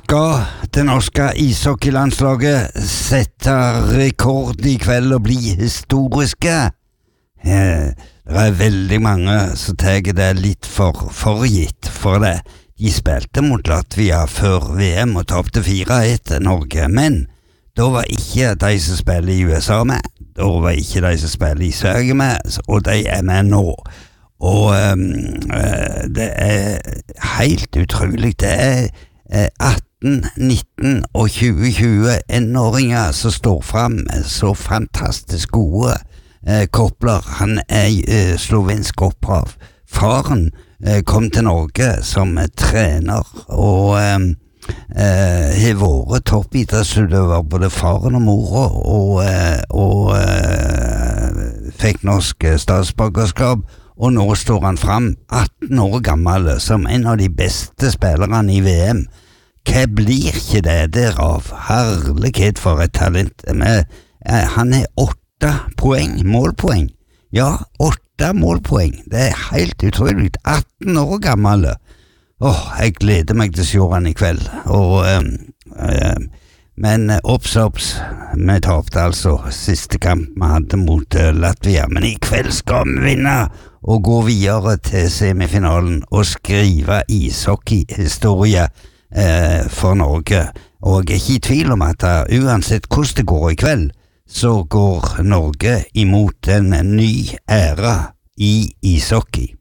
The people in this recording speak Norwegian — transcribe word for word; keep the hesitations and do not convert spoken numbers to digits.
Skal det norske ishockeylandslaget sette rekord I kveld og bli historiske? Eh, det er veldig mange som tar det litt for forgitt, for det. De spilte mot Latvia før V M og tapte fire ett til Norge, men da var ikke de som spiller I U S A med, da var ikke de som spiller I Sverige med, og de er med nå. Og um, det er helt utrolig. Det er atten, nitten og tjue tjue enåringer som står frem så fantastisk gode eh, kopler. Han er eh, slovensk opphav. Faren eh, kom til Norge som eh, trener og eh, eh, har vært toppidrettsutøver, både faren og mora, og, eh, og eh, fikk norsk statsborgerskap. Og nå står han frem atten år gammel som en av de beste spillerne I V M. Hva blir ikke det der av? Herlighet for et talent. Men, eh, han er åtte poeng, målpoeng. Ja, åtte målpoeng. Det er helt utrolig. atten år gammel. Åh, jeg gleder meg til å se han I kveld. Og, eh, eh, men opps, opps, vi tapte altså siste kamp vi hadde mot uh, Latvia. Men I kveld skal vi vinne og gå videre til semifinalen og skrive ishockeyhistorie eh, for Norge. Og jeg er ikke I tvil om at uh, uansett hvordan det går I kveld, så går Norge imot en ny æra I ishockey.